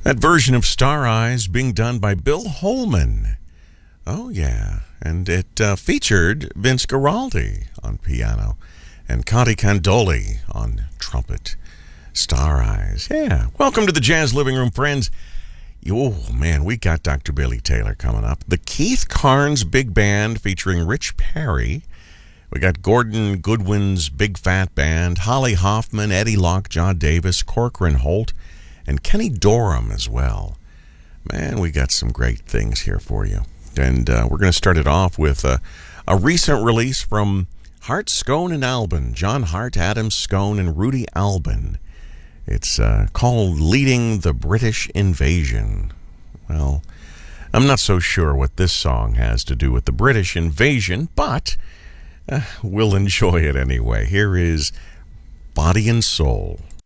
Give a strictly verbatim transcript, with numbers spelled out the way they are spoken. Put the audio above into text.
That version of Star Eyes being done by Bill Holman. Oh, yeah. And it uh, featured Vince Guaraldi on piano and Conte Candoli on trumpet. Star Eyes. Yeah. Welcome to the Jazz Living Room, friends. Oh, man, we got Doctor Billy Taylor coming up. The Keith Carnes Big Band featuring Rich Perry. We got Gordon Goodwin's Big Fat Band, Holly Hoffman, Eddie Lockjaw Davis, Corcoran Holt, and Kenny Dorham as well. Man, we got some great things here for you. And uh, we're going to start it off with uh, a recent release from Hart, Scone, and Albin. John Hart, Adam Scone, and Rudy Albin. It's uh, called Leading the British Invasion. Well, I'm not so sure what this song has to do with the British invasion, but uh, we'll enjoy it anyway. Here is Body and Soul.